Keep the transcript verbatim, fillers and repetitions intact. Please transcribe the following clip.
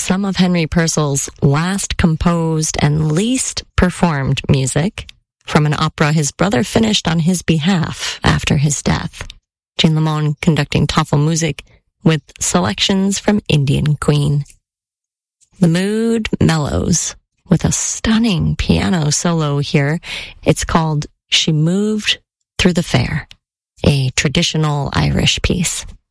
some of Henry Purcell's last composed and least performed music from an opera his brother finished on his behalf after his death. Jane Lamone conducting Tafelmusik with selections from Indian Queen. The mood mellows with a stunning piano solo here. It's called She Moved Through the Fair, a traditional Irish piece.